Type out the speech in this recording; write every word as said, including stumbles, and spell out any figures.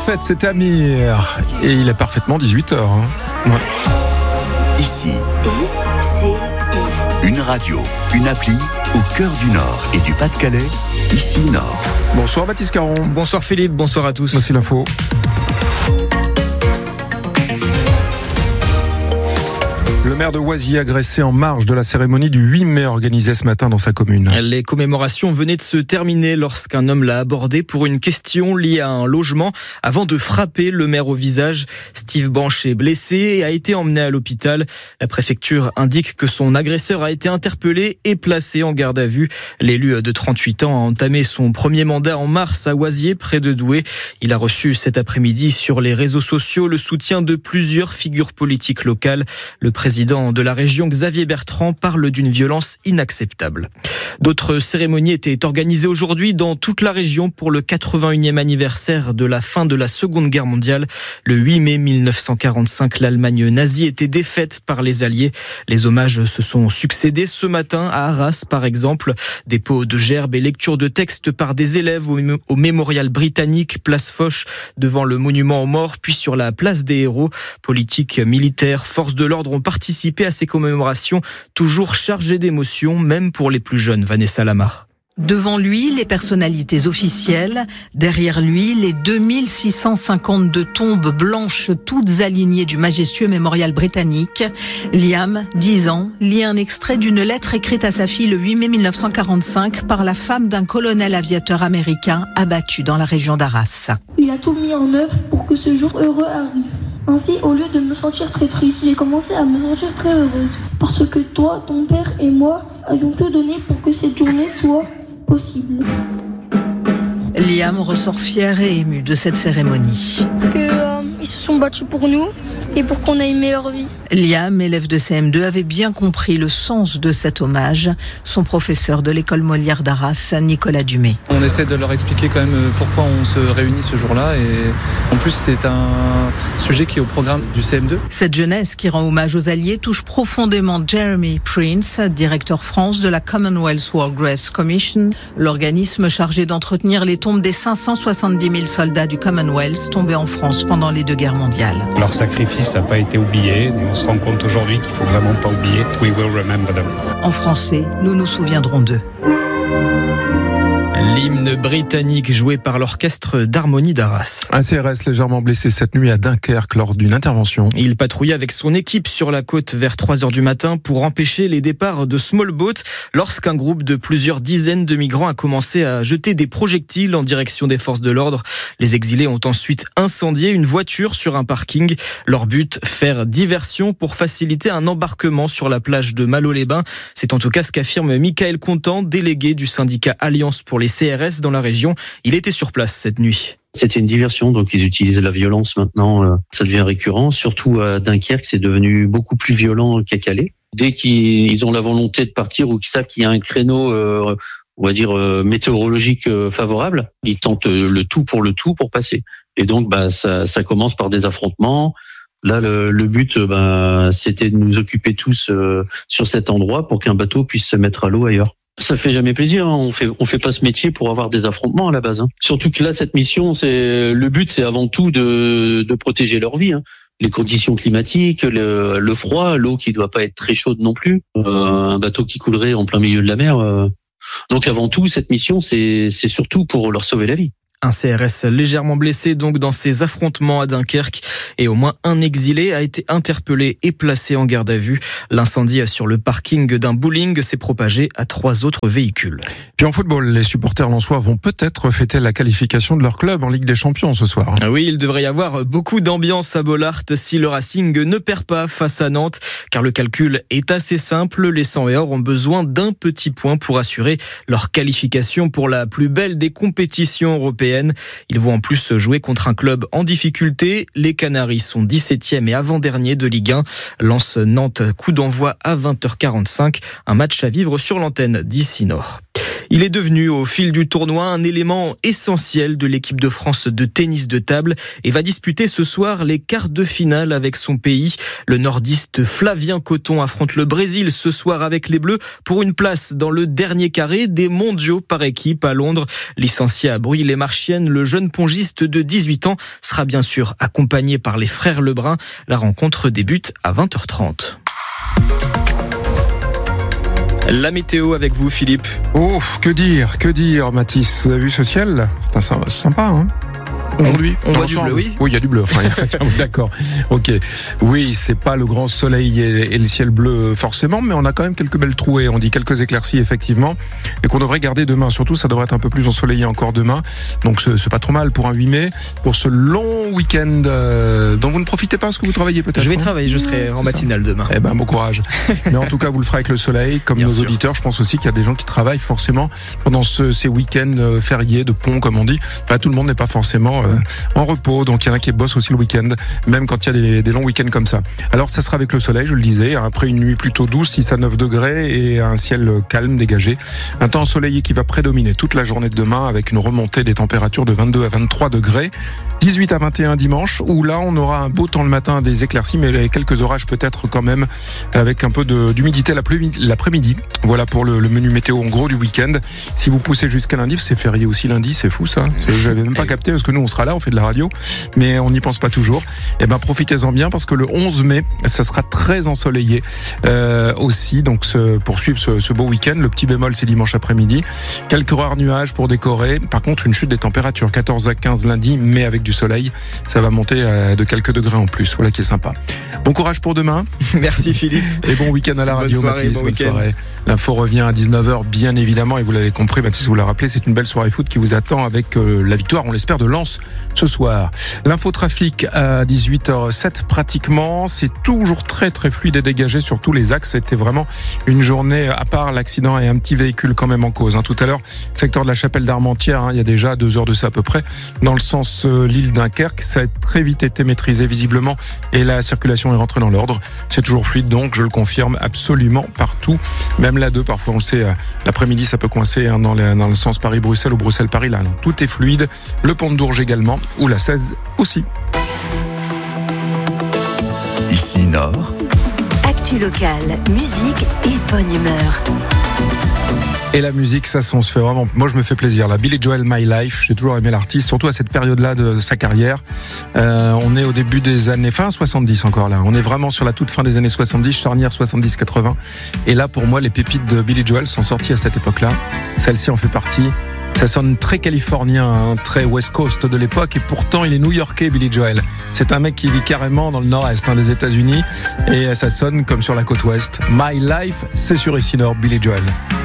fête, c'était Amir. Et il est parfaitement dix-huit heures. Hein. Ouais. Ici, I C I. Une radio, une appli au cœur du Nord et du Pas-de-Calais. Ici Nord. Bonsoir Baptiste Caron. Bonsoir Philippe, bonsoir à tous. Voici l'info. Le maire de Oisy agressé en marge de la cérémonie du huit mai organisée ce matin dans sa commune. Les commémorations venaient de se terminer lorsqu'un homme l'a abordé pour une question liée à un logement avant de frapper le maire au visage. Steve Banche est blessé et a été emmené à l'hôpital. La préfecture indique que son agresseur a été interpellé et placé en garde à vue. L'élu de trente-huit ans a entamé son premier mandat en mars à Oisier, près de Douai. Il a reçu cet après-midi sur les réseaux sociaux le soutien de plusieurs figures politiques locales. Le président Le président de la région, Xavier Bertrand, parle d'une violence inacceptable. D'autres cérémonies étaient organisées aujourd'hui dans toute la région pour le quatre-vingt-unième anniversaire de la fin de la Seconde Guerre mondiale. Le huit mai mille neuf cent quarante-cinq, l'Allemagne nazie était défaite par les Alliés. Les hommages se sont succédés ce matin à Arras, par exemple. Dépôt de gerbes et lecture de textes par des élèves au mémorial britannique, place Foch, devant le monument aux morts, puis sur la place des héros. Politiques, militaires, forces de l'ordre ont participé à ces commémorations, toujours chargées d'émotions, même pour les plus jeunes. Vanessa Lamar. Devant lui, les personnalités officielles. Derrière lui, les deux mille six cent cinquante-deux tombes blanches, toutes alignées du majestueux mémorial britannique. Liam, dix ans, lit un extrait d'une lettre écrite à sa fille le huit mai mille neuf cent quarante-cinq par la femme d'un colonel aviateur américain abattu dans la région d'Arras. Il a tout mis en œuvre pour que ce jour heureux arrive. Ainsi, au lieu de me sentir très triste, j'ai commencé à me sentir très heureuse. Parce que toi, ton père et moi avions tout donné pour que cette journée soit possible. Liam ressort fier et ému de cette cérémonie. Parce qu'ils euh, se sont battus pour nous et pour qu'on ait une meilleure vie. Liam, élève de C M deux, avait bien compris le sens de cet hommage. Son professeur de l'école Molière d'Arras, Nicolas Dumay. On essaie de leur expliquer quand même pourquoi on se réunit ce jour-là. Et en plus, c'est un sujet qui est au programme du C M deux. Cette jeunesse qui rend hommage aux Alliés touche profondément Jeremy Prince, directeur France de la Commonwealth War Graves Commission, l'organisme chargé d'entretenir les tombes des cinq cent soixante-dix mille soldats du Commonwealth tombés en France pendant les deux guerres mondiales. Leur sacrifice n'a pas été oublié. On se rend compte aujourd'hui qu'il ne faut vraiment pas oublier. We will remember them. En français, nous nous souviendrons d'eux. L'hymne britannique joué par l'orchestre d'harmonie d'Arras. Un C R S légèrement blessé cette nuit à Dunkerque lors d'une intervention. Il patrouillait avec son équipe sur la côte vers trois heures du matin pour empêcher les départs de small boat lorsqu'un groupe de plusieurs dizaines de migrants a commencé à jeter des projectiles en direction des forces de l'ordre. Les exilés ont ensuite incendié une voiture sur un parking. Leur but, faire diversion pour faciliter un embarquement sur la plage de Malo-les-Bains. C'est en tout cas ce qu'affirme Michael Contant, délégué du syndicat Alliance pour les C R S dans la région. Il était sur place cette nuit. C'était une diversion, donc ils utilisent la violence maintenant, ça devient récurrent. Surtout à Dunkerque, c'est devenu beaucoup plus violent qu'à Calais. Dès qu'ils ont la volonté de partir ou qu'ils savent qu'il y a un créneau, euh, on va dire, euh, météorologique euh, favorable, ils tentent le tout pour le tout pour passer. Et donc, bah, ça, ça commence par des affrontements. Là, le, le but, bah, c'était de nous occuper tous euh, sur cet endroit pour qu'un bateau puisse se mettre à l'eau ailleurs. Ça fait jamais plaisir, hein. on fait on fait pas ce métier pour avoir des affrontements à la base. Hein. Surtout que là, cette mission, c'est le but, c'est avant tout de de protéger leur vie. Hein. Les conditions climatiques, le, le froid, l'eau qui doit pas être très chaude non plus, euh, un bateau qui coulerait en plein milieu de la mer. Euh. Donc avant tout, cette mission, c'est c'est surtout pour leur sauver la vie. Un C R S légèrement blessé donc dans ces affrontements à Dunkerque et au moins un exilé a été interpellé et placé en garde à vue. L'incendie sur le parking d'un bowling s'est propagé à trois autres véhicules. Puis en football, les supporters lensois vont peut-être fêter la qualification de leur club en Ligue des Champions ce soir. Oui, il devrait y avoir beaucoup d'ambiance à Bollaert si le Racing ne perd pas face à Nantes, car le calcul est assez simple. Les cent et or ont besoin d'un petit point pour assurer leur qualification pour la plus belle des compétitions européennes. Ils vont en plus jouer contre un club en difficulté. Les Canaries sont dix-septième et avant-dernier de Ligue un. Lens Nantes, coup d'envoi à vingt heures quarante-cinq. Un match à vivre sur l'antenne d'Ici Nord. Il est devenu au fil du tournoi un élément essentiel de l'équipe de France de tennis de table et va disputer ce soir les quarts de finale avec son pays. Le nordiste Flavien Coton affronte le Brésil ce soir avec les Bleus pour une place dans le dernier carré des mondiaux par équipe à Londres. Licencié à Brouille-les-Marchiennes, le jeune pongiste de dix-huit ans sera bien sûr accompagné par les frères Lebrun. La rencontre débute à vingt heures trente. La météo avec vous, Philippe. Oh, que dire, que dire, Mathis. Vous avez vu ce ciel ? C'est sympa, hein ? Aujourd'hui, on voit du bleu, oui. Oui, il y a du bleu. Enfin, d'accord. Ok. Oui, c'est pas le grand soleil et, et le ciel bleu forcément, mais on a quand même quelques belles trouées. On dit quelques éclaircies effectivement, et qu'on devrait garder demain. Surtout, ça devrait être un peu plus ensoleillé encore demain. Donc, c'est, c'est pas trop mal pour un huit mai, pour ce long week-end euh, dont vous ne profitez pas parce que vous travaillez peut-être. Je vais hein travailler. Je serai en matinale demain. Eh ben, bon courage. Mais en tout cas, vous le ferez avec le soleil, comme Bien nos sûr. auditeurs. Je pense aussi qu'il y a des gens qui travaillent forcément pendant ce, ces week-ends fériés de pont, comme on dit. Bah, tout le monde n'est pas forcément euh, en repos. Donc il y en a qui bossent aussi le week-end, même quand il y a des, des longs week-ends comme ça. Alors ça sera avec le soleil, je le disais, après une nuit plutôt douce, six à neuf degrés et un ciel calme, dégagé. Un temps ensoleillé qui va prédominer toute la journée de demain avec une remontée des températures de vingt-deux à vingt-trois degrés. dix-huit à vingt et un dimanche, où là on aura un beau temps le matin, des éclaircies, mais quelques orages peut-être quand même, avec un peu de, d'humidité l'après-midi. Voilà pour le, le menu météo en gros du week-end. Si vous poussez jusqu'à lundi, c'est férié aussi lundi, c'est fou ça. Je n'avais même pas capté parce que nous on sera là, on fait de la radio, mais on n'y pense pas toujours. Eh ben profitez-en bien parce que le onze mai, ça sera très ensoleillé euh, aussi. Donc ce, poursuivre ce, ce beau week-end. Le petit bémol, c'est dimanche après-midi. Quelques rares nuages pour décorer. Par contre, une chute des températures, quatorze à quinze lundi, mais avec du soleil, ça va monter à de quelques degrés en plus. Voilà qui est sympa. Bon courage pour demain. Merci Philippe. Et bon week-end à la radio, bonne soirée, Mathis. bon Bonne week-end. soirée. L'info revient à dix-neuf heures, bien évidemment, et vous l'avez compris, Mathis vous l'a rappelé, c'est une belle soirée foot qui vous attend avec euh, la victoire, on l'espère, de Lens ce soir. L'infotrafic à dix-huit heures sept pratiquement, c'est toujours très très fluide et dégagé sur tous les axes. C'était vraiment une journée, à part l'accident et un petit véhicule quand même en cause. Hein. Tout à l'heure, secteur de la Chapelle d'Armentières, hein, il y a déjà deux heures de ça à peu près, dans le sens euh, Lille-Dunkerque. Ça a très vite été maîtrisé visiblement et la circulation est rentrée dans l'ordre. C'est toujours fluide donc, je le confirme, absolument partout. Même la deux, parfois on le sait, euh, l'après-midi ça peut coincer hein, dans, les, dans le sens Paris-Bruxelles ou Bruxelles-Paris. Là, non, tout est fluide. Le pont de Dourges également, ou la seize aussi. Ici Nord. Actu locale, musique et bonne humeur. Et la musique, ça, on se fait vraiment. Moi, je me fais plaisir. La Billy Joel, My Life. J'ai toujours aimé l'artiste, surtout à cette période-là de sa carrière. Euh, on est au début des années fin soixante-dix encore là. On est vraiment sur la toute fin des années soixante-dix, charnière soixante-dix quatre-vingts. Et là, pour moi, les pépites de Billy Joel sont sorties à cette époque-là. Celle-ci en fait partie. Ça sonne très californien, hein, très West Coast de l'époque, et pourtant il est new-yorkais, Billy Joel. C'est un mec qui vit carrément dans le nord-est hein, des États-Unis, et ça sonne comme sur la côte ouest. My Life, c'est sur ici Nord, Billy Joel.